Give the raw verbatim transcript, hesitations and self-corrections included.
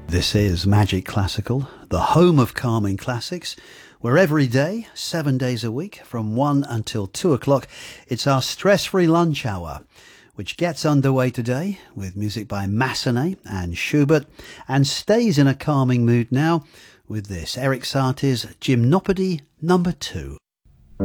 This is Magic Classical, the home of calming classics, where every day, seven days a week, from one until two o'clock, it's our stress-free lunch hour, which gets underway today with music by Massenet and Schubert, and stays in a calming mood now with this, Erik Satie's Gymnopédie number two.